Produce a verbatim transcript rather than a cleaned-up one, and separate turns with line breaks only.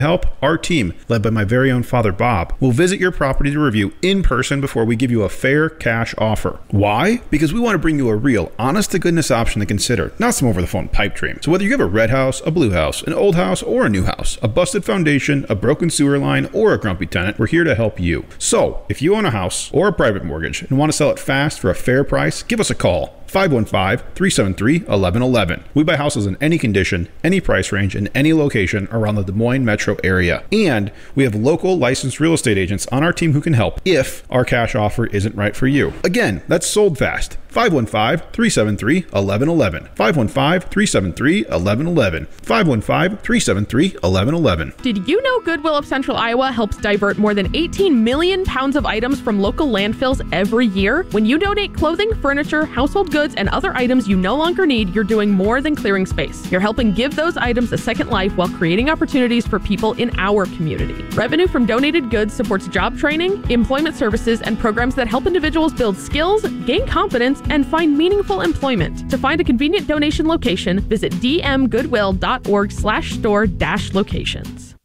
Help, our team, led by my very own father Bob, will visit your property to review in person before we give you a fair cash offer. Why? Because we want to bring you a real, honest-to-goodness option to consider, not some over-the-phone pipe dream. So whether you have a red house, a blue house, an old house, or a new house, a busted foundation, a broken sewer line, or a grumpy tenant, we're here to help you. So if you own a house or a private mortgage and want to sell it fast for a fair price, give us a call. five one five, three seven three, one one one one. We buy houses in any condition, any price range, and any location around the Des Moines metro area. And we have local licensed real estate agents on our team who can help if our cash offer isn't right for you. Again, that's sold fast. five one five, three seven three, one one one one. five one five, three seven three, one one one one. five one five, three seven three, one one one one.
Did you know Goodwill of Central Iowa helps divert more than eighteen million pounds of items from local landfills every year? When you donate clothing, furniture, household goods, and other items you no longer need, you're doing more than clearing space. You're helping give those items a second life while creating opportunities for people in our community. Revenue from donated goods supports job training, employment services, and programs that help individuals build skills, gain confidence, and find meaningful employment. To find a convenient donation location, visit d m goodwill dot org slash store dash locations.